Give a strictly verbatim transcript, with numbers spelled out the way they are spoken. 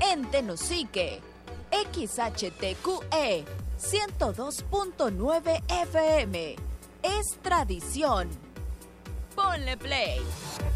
en Tenosique, X H T Q E ciento dos punto nueve F M. Es tradición. Ponle play.